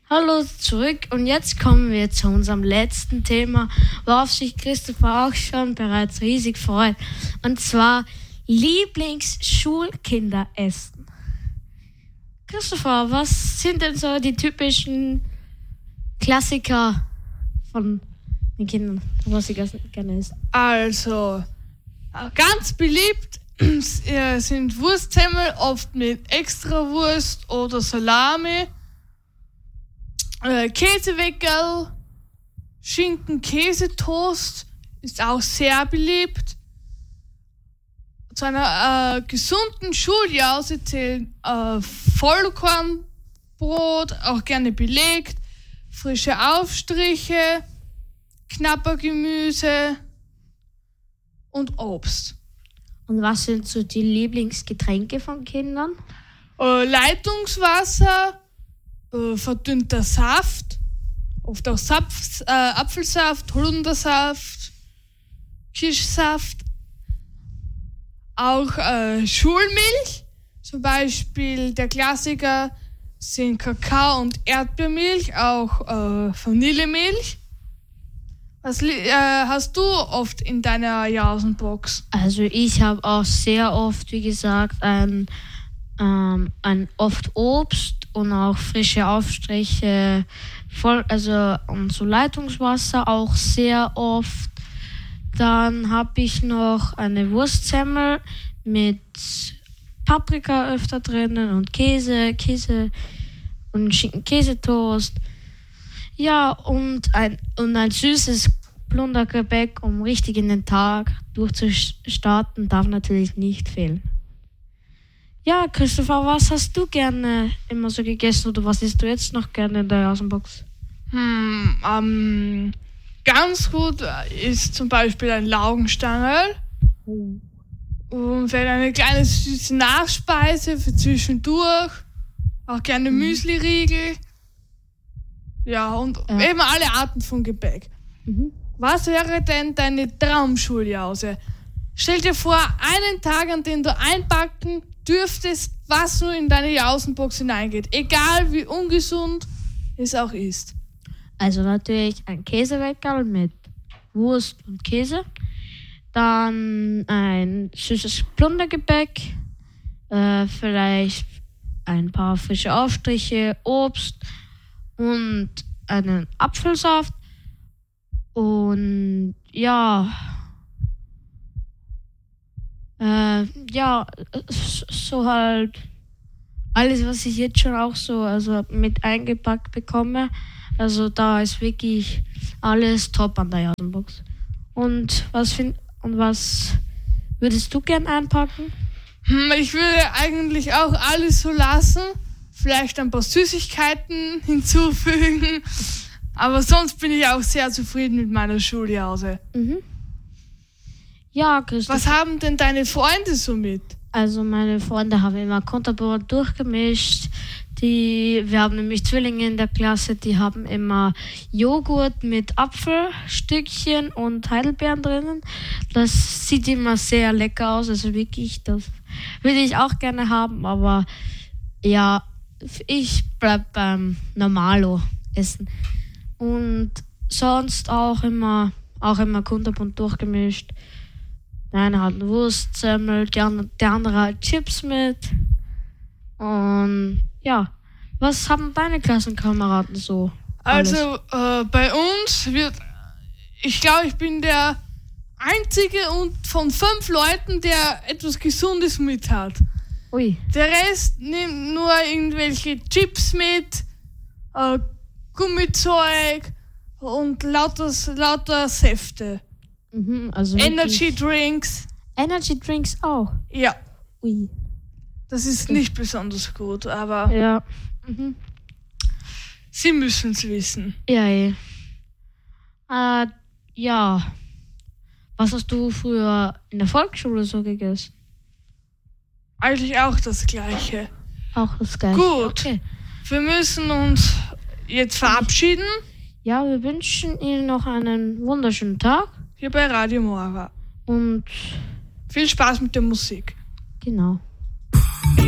Hallo zurück und jetzt kommen wir zu unserem letzten Thema, worauf sich Christopher auch schon bereits riesig freut. Und zwar Lieblingsschulkinderessen. Christopher, was sind denn so die typischen Klassiker von den Kindern, was sie gerne essen? Also, ganz beliebt sind Wurstsemmel, oft mit Extrawurst oder Salami. Käseweckerl, Schinken-Käsetoast ist auch sehr beliebt. Zu einer gesunden Schuljause zählen Vollkornbrot, auch gerne belegt, frische Aufstriche, Knabbergemüse und Obst. Und was sind so die Lieblingsgetränke von Kindern? Leitungswasser, verdünnter Saft, oft auch Apfelsaft, Holundersaft, Kirschsaft, auch Schulmilch, zum Beispiel der Klassiker sind Kakao und Erdbeermilch, auch Vanillemilch. Was hast du oft in deiner Jausenbox? Also ich habe auch sehr oft, wie gesagt, ein oft Obst und auch frische Aufstriche, und so Leitungswasser auch sehr oft. Dann habe ich noch eine Wurstsemmel mit Paprika öfter drinnen und Käse und Schinken-Käsetoast. Ja, und ein süßes Plundergebäck, um richtig in den Tag durchzustarten, darf natürlich nicht fehlen. Ja, Christopher, was hast du gerne immer so gegessen oder was isst du jetzt noch gerne in der Jausenbox? Ganz gut ist zum Beispiel ein Laugenstangerl. Und vielleicht eine kleine süße Nachspeise für zwischendurch. Auch gerne Müsli-Riegel. Ja, und eben alle Arten von Gebäck. Was wäre denn deine Traumschuljause? Stell dir vor, einen Tag, an dem du einpacken dürftest, was nur in deine Jausenbox hineingeht. Egal wie ungesund es auch ist. Also natürlich ein Käseweckerl mit Wurst und Käse. Dann ein süßes Plundergebäck. Vielleicht ein paar frische Aufstriche, Obst und einen Apfelsaft. Und so halt alles, was ich jetzt schon auch so mit eingepackt bekomme. Also da ist wirklich alles top an der Jausenbox. Und was würdest du gern einpacken? Ich würde eigentlich auch alles so lassen. Vielleicht ein paar Süßigkeiten hinzufügen. Aber sonst bin ich auch sehr zufrieden mit meiner Schuljause. Ja, Christoph. Was haben denn deine Freunde so mit? Also meine Freunde haben immer Konterbrot durchgemischt. Wir haben nämlich Zwillinge in der Klasse, die haben immer Joghurt mit Apfelstückchen und Heidelbeeren drinnen. Das sieht immer sehr lecker aus, also wirklich, das würde ich auch gerne haben, aber ja, ich bleib beim Normalo essen. Und sonst auch immer kunterbunt durchgemischt. Der eine hat eine Wurstsemmel, der andere hat Chips mit. Und ja, was haben deine Klassenkameraden so? Also bei uns ich glaube, ich bin der einzige von 5 Leuten, der etwas Gesundes mit hat. Ui. Der Rest nimmt nur irgendwelche Chips mit, Gummizeug und lauter Säfte. Also Energy Drinks. Energy Drinks auch? Ja. Ui. Das ist nicht besonders gut, aber ja. Sie müssen es wissen. Ja. Ja. Was hast du früher in der Volksschule so gegessen? Eigentlich auch das Gleiche. Auch das Gleiche. Gut. Okay. Wir müssen uns jetzt verabschieden. Ja, wir wünschen Ihnen noch einen wunderschönen Tag. Hier bei Radio Mora. Und viel Spaß mit der Musik. Genau.